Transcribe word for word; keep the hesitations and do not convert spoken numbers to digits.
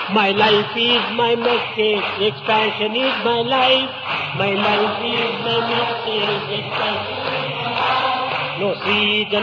My life is my message, expansion is my life. My life is my message, expansion. No season.